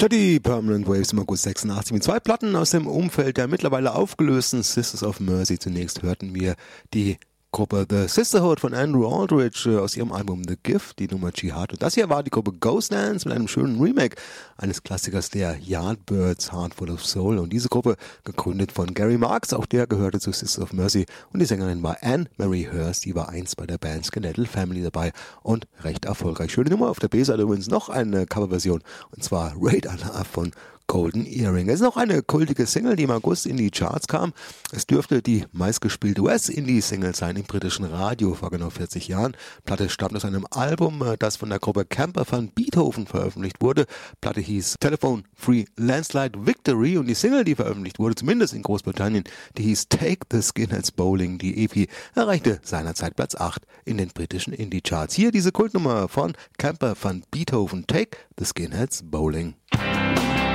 Steady Permanent Waves im August 86 mit zwei Platten aus dem Umfeld der mittlerweile aufgelösten Sisters of Mercy. Zunächst hörten wir die Gruppe The Sisterhood von Andrew Aldridge aus ihrem Album The Gift, die Nummer Jihad. Und das hier war die Gruppe Ghost Dance mit einem schönen Remake eines Klassikers der Yardbirds, Heart Full of Soul. Und diese Gruppe, gegründet von Gary Marks, auch der gehörte zu Sisters of Mercy. Und die Sängerin war Anne Marie Hurst, die war einst bei der Band Skeletal Family dabei und recht erfolgreich. Schöne Nummer, auf der B-Seite übrigens noch eine Coverversion, und zwar Raid Allah von Golden Earring. Es ist noch eine kultige Single, die im August in die Charts kam. Es dürfte die meistgespielte US-Indie-Single sein im britischen Radio vor genau 40 Jahren. Platte stammt aus einem Album, das von der Gruppe Camper van Beethoven veröffentlicht wurde. Platte hieß Telephone Free Landslide Victory und die Single, die veröffentlicht wurde, zumindest in Großbritannien, die hieß Take the Skinheads Bowling. Die EP erreichte seinerzeit Platz 8 in den britischen Indie-Charts. Hier diese Kultnummer von Camper van Beethoven, Take the Skinheads Bowling.